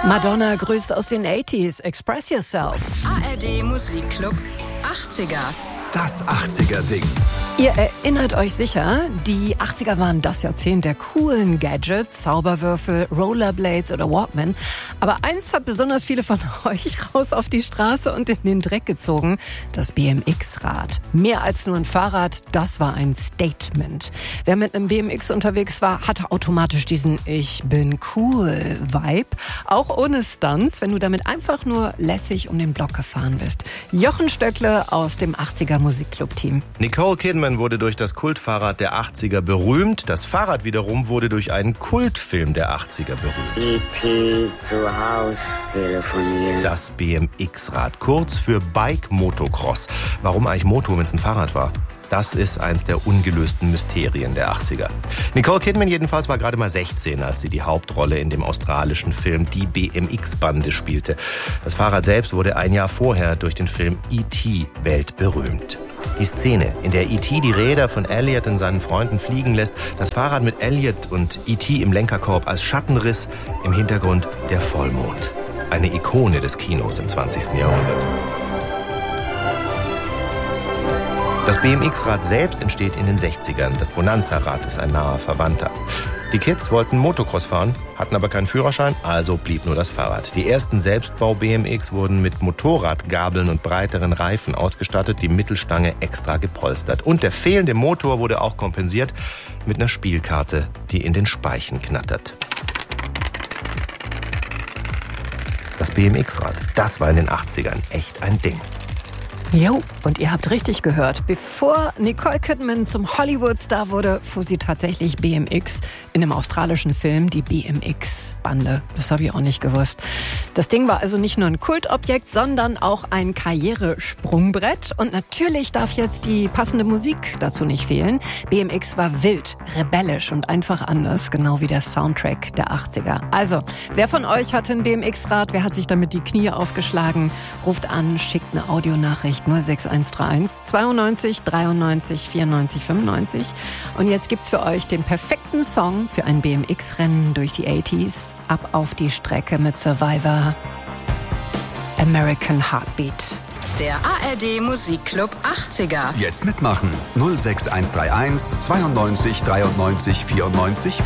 Madonna grüßt aus den 80s. Express yourself. ARD Musikclub 80er. Das 80er-Ding. Ihr erinnert euch sicher, die 80er waren das Jahrzehnt der coolen Gadgets, Zauberwürfel, Rollerblades oder Walkman. Aber eins hat besonders viele von euch raus auf die Straße und in den Dreck gezogen: das BMX-Rad. Mehr als nur ein Fahrrad, das war ein Statement. Wer mit einem BMX unterwegs war, hatte automatisch diesen Ich bin cool Vibe. Auch ohne Stunts, wenn du damit einfach nur lässig um den Block gefahren bist. Jochen Stöckle aus dem 80er Musikclub-Team. Nicole Kidman wurde durch das Kultfahrrad der 80er berühmt. Das Fahrrad wiederum wurde durch einen Kultfilm der 80er berühmt. E.T. zu Haus telefonieren. Das BMX-Rad, kurz für Bike Motocross. Warum eigentlich Moto, wenn es ein Fahrrad war? Das ist eins der ungelösten Mysterien der 80er. Nicole Kidman jedenfalls war gerade mal 16, als sie die Hauptrolle in dem australischen Film Die BMX-Bande spielte. Das Fahrrad selbst wurde ein Jahr vorher durch den Film E.T. weltberühmt. Die Szene, in der E.T. die Räder von Elliot und seinen Freunden fliegen lässt, das Fahrrad mit Elliot und E.T. im Lenkerkorb als Schattenriss, im Hintergrund der Vollmond. Eine Ikone des Kinos im 20. Jahrhundert. Das BMX-Rad selbst entsteht in den 60ern. Das Bonanza-Rad ist ein naher Verwandter. Die Kids wollten Motocross fahren, hatten aber keinen Führerschein, also blieb nur das Fahrrad. Die ersten Selbstbau-BMX wurden mit Motorradgabeln und breiteren Reifen ausgestattet, die Mittelstange extra gepolstert. Und der fehlende Motor wurde auch kompensiert mit einer Spielkarte, die in den Speichen knattert. Das BMX-Rad, das war in den 80ern echt ein Ding. Jo, und ihr habt richtig gehört. Bevor Nicole Kidman zum Hollywood-Star wurde, fuhr sie tatsächlich BMX in einem australischen Film, die BMX-Bande. Das habe ich auch nicht gewusst. Das Ding war also nicht nur ein Kultobjekt, sondern auch ein Karrieresprungbrett. Und natürlich darf jetzt die passende Musik dazu nicht fehlen. BMX war wild, rebellisch und einfach anders, genau wie der Soundtrack der 80er. Also, wer von euch hatte ein BMX-Rad? Wer hat sich damit die Knie aufgeschlagen? Ruft an, schickt eine Audionachricht 06131 92 93 94 95. Und jetzt gibt's für euch den perfekten Song für ein BMX-Rennen durch die 80s. Ab auf die Strecke mit Survivor, American Heartbeat. Der ARD Musikclub 80er. Jetzt mitmachen. 06131 92 93 94 94